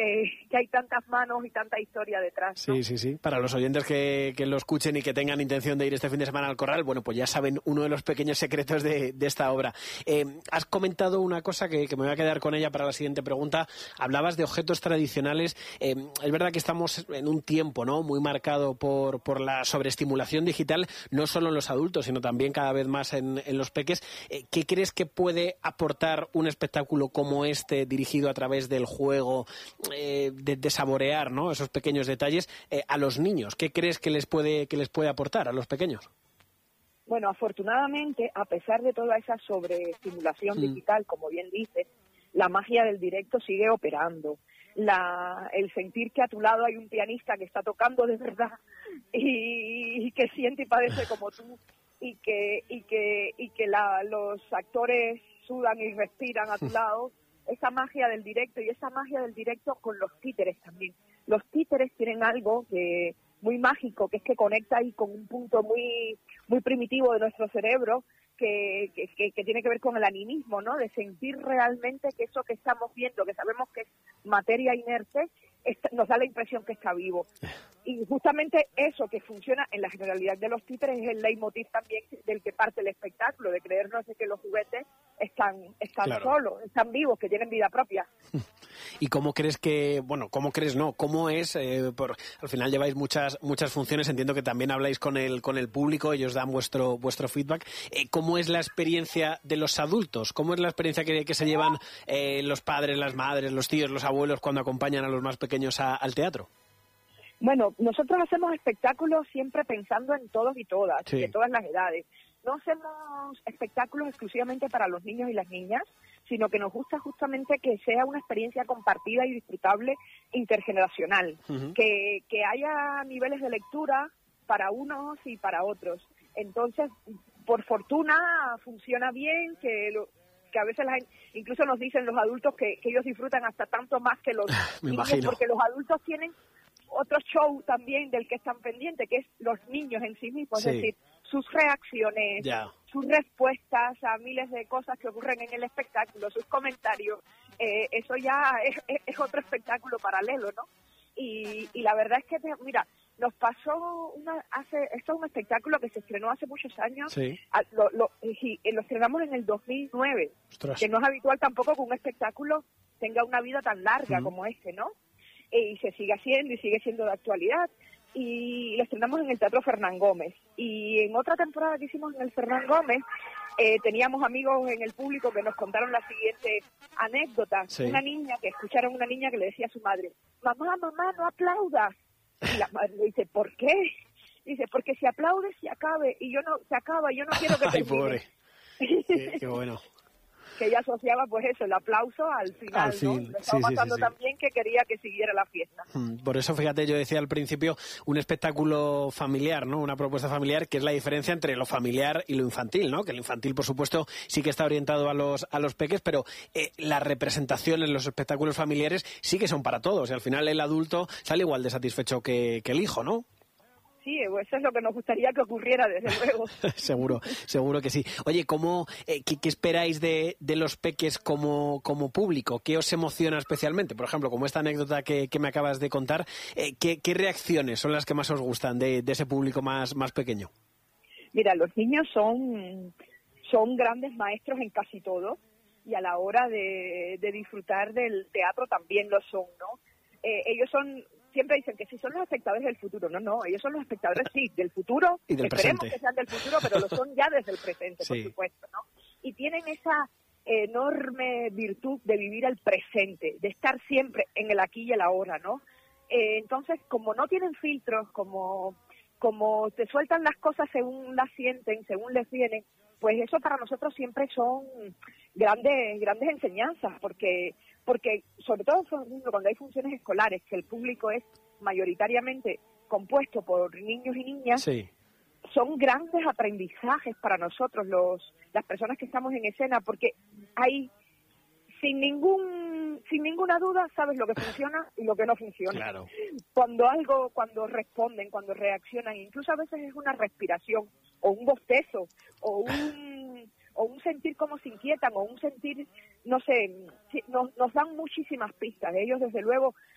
que hay tantas manos y tanta historia detrás, ¿no? Sí. Para los oyentes que lo escuchen y que tengan intención de ir este fin de semana al Corral, bueno, pues ya saben uno de los pequeños secretos de esta obra. Has comentado una cosa que me voy a quedar con ella para la siguiente pregunta. Hablabas de objetos tradicionales. Es verdad que estamos en un tiempo, ¿no?, muy marcado por la sobreestimulación digital, no solo en los adultos, sino también cada vez más en los peques. ¿Qué crees que puede aportar un espectáculo como este, dirigido a través del juego, de saborear, ¿no?, esos pequeños detalles, a los niños? ¿Qué crees que les puede aportar a los pequeños? Bueno, afortunadamente, a pesar de toda esa sobreestimulación digital, como bien dices, la magia del directo sigue operando. El sentir que a tu lado hay un pianista que está tocando de verdad y que siente y padece como tú, y que los actores sudan y respiran a tu lado, esa magia del directo, y esa magia del directo con los títeres también. Los títeres tienen algo que muy mágico, que es que conecta ahí con un punto muy primitivo de nuestro cerebro, que tiene que ver con el animismo, ¿no? De sentir realmente que eso que estamos viendo, que sabemos que es materia inerte, nos da la impresión que está vivo. Y justamente eso que funciona en la generalidad de los títeres es el leitmotiv también del que parte el espectáculo, de creernos de que los juguetes están claro, solos, están vivos, que tienen vida propia. ¿Y cómo crees cómo es? Al final lleváis muchas funciones, entiendo que también habláis con el público, ellos dan vuestro feedback. ¿Cómo es la experiencia de los adultos? ¿Cómo es la experiencia que se llevan los padres, las madres, los tíos, los abuelos cuando acompañan a los más pequeños al teatro? Bueno, nosotros hacemos espectáculos siempre pensando en todos y todas, sí, de todas las edades. No hacemos espectáculos exclusivamente para los niños y las niñas, sino que nos gusta justamente que sea una experiencia compartida y disfrutable intergeneracional, que haya niveles de lectura para unos y para otros. Entonces, por fortuna, funciona bien, que a veces incluso nos dicen los adultos que ellos disfrutan hasta tanto más que los niños, porque los adultos tienen otro show también del que están pendientes, que es los niños en sí mismos, sí, es decir, sus reacciones, sus respuestas a miles de cosas que ocurren en el espectáculo, sus comentarios, eso ya es otro espectáculo paralelo, ¿no? Y la verdad es que, mira, nos pasó esto es un espectáculo que se estrenó hace muchos años, sí, lo estrenamos en el 2009, Ostras, que no es habitual tampoco que un espectáculo tenga una vida tan larga como este, ¿no? Y se sigue haciendo y sigue siendo de actualidad, y lo estrenamos en el Teatro Fernán Gómez. Y en otra temporada que hicimos en el Fernán Gómez, teníamos amigos en el público que nos contaron la siguiente anécdota. Sí. Una niña que le decía a su madre: mamá, no aplaudas. Y la madre le dice: ¿por qué? Dice: porque si aplaudes se acaba, y yo no quiero que Ay, termine. pobre. Qué bueno. Que ella asociaba pues eso, el aplauso al final, ¿no? Me estaba pasando también que quería que siguiera la fiesta. Por eso, fíjate, yo decía al principio un espectáculo familiar, ¿no? Una propuesta familiar, que es la diferencia entre lo familiar y lo infantil, ¿no? Que el infantil, por supuesto, sí que está orientado a los peques, pero las representaciones, los espectáculos familiares sí que son para todos, y al final el adulto sale igual de satisfecho que el hijo, ¿no? Sí, eso es lo que nos gustaría que ocurriera, desde luego. seguro que sí. Oye, ¿qué esperáis de los peques como público? ¿Qué os emociona especialmente? Por ejemplo, como esta anécdota que me acabas de contar, ¿qué reacciones son las que más os gustan de ese público más pequeño? Mira, los niños son grandes maestros en casi todo, y a la hora de disfrutar del teatro también lo son, ¿no? Ellos siempre dicen que sí son los espectadores del futuro. No, ellos son los espectadores, sí, del futuro. Y del Esperemos presente. que sean del futuro, pero lo son ya desde el presente, sí, por supuesto, ¿no? Y tienen esa enorme virtud de vivir el presente, de estar siempre en el aquí y el ahora, ¿no? Entonces, como no tienen filtros, como te sueltan las cosas según las sienten, según les vienen, pues eso para nosotros siempre son grandes enseñanzas, porque sobre todo cuando hay funciones escolares, que el público es mayoritariamente compuesto por niños y niñas, sí, son grandes aprendizajes para nosotros, las personas que estamos en escena, porque hay, sin ninguna duda, sabes lo que funciona y lo que no funciona. Claro. Cuando responden, cuando reaccionan, incluso a veces es una respiración, o un bostezo, o un sentir cómo se inquietan, o un sentir, no sé, nos dan muchísimas pistas. Ellos, desde luego,